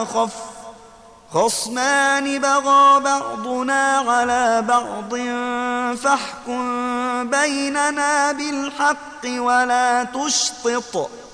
خصمان بغى بعضنا على بعض فاحكم بيننا بالحق ولا تشطط